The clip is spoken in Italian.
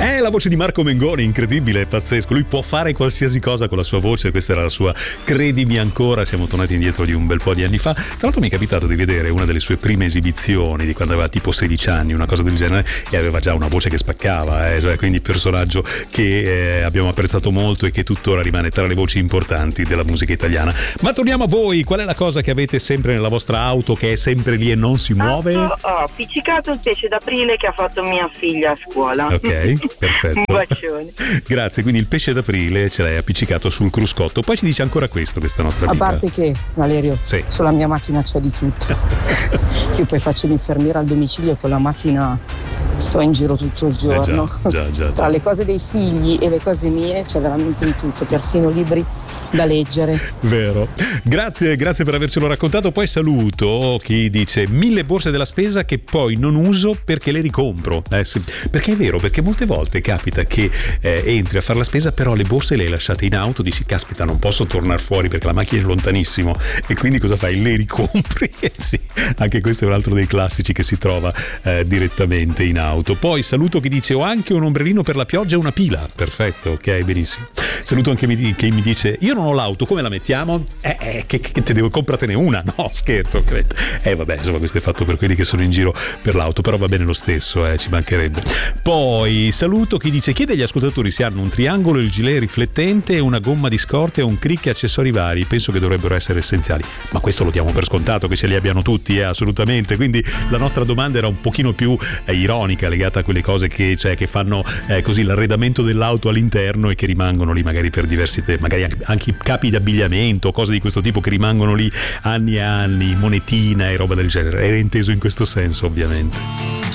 La voce di Marco Mengoni, incredibile, pazzesco. Lui può fare qualsiasi cosa con la sua voce, questa era la sua Credimi ancora. Siamo tornati indietro di un bel po' di anni fa. Tra l'altro mi è capitato di vedere una delle sue prime esibizioni di quando aveva tipo 16 anni, una cosa del genere, e aveva già una voce che spaccava, cioè, quindi personaggio che abbiamo apprezzato molto e che tuttora rimane tra le voci importanti della musica italiana. Ma torniamo a voi, qual è la cosa che avete sempre nella vostra auto che è sempre lì e non si muove? Ho appiccicato il pesce d'aprile che ha fatto mia figlia a scuola. Ok, perfetto. Un bacione. Grazie, quindi il pesce d'aprile ce l'hai appiccicato sul cruscotto. Poi ci dice ancora questo, questa nostra amica. A parte che, Valerio, sì, sulla mia macchina c'è di tutto. Io poi faccio l'infermiera al domicilio, con la macchina sto in giro tutto il giorno. Già. Tra le cose dei figli e le cose mie c'è veramente di tutto, persino libri da leggere. Vero. Grazie per avercelo raccontato. Poi saluto chi dice 1000 borse della spesa che poi non uso perché le ricompro. Sì. Perché è vero, perché molte volte capita che entri a fare la spesa, però le borse le hai lasciate in auto, dici caspita, non posso tornare fuori perché la macchina è lontanissimo, e quindi cosa fai? Le ricompri. Sì, anche questo è un altro dei classici che si trova direttamente in auto. Poi saluto chi dice ho anche un ombrellino per la pioggia e una pila. Perfetto, ok, benissimo. Saluto anche chi mi dice io non ho l'auto, come la mettiamo? Che te devo, compratene una. No, scherzo, credo. Vabbè, insomma, questo è fatto per quelli che sono in giro per l'auto, però va bene lo stesso, ci mancherebbe. Poi saluto chi dice chiede agli ascoltatori se hanno un triangolo, il gilet riflettente, una gomma di scorte e un crick e accessori vari. Penso che dovrebbero essere essenziali, ma questo lo diamo per scontato che ce li abbiano tutti, assolutamente. Quindi la nostra domanda era un pochino più ironica, legata a quelle cose che fanno così l'arredamento dell'auto all'interno e che rimangono lì magari per diversi tempi, magari anche capi d'abbigliamento, cose di questo tipo che rimangono lì anni e anni, monetina e roba del genere. Era inteso in questo senso, ovviamente.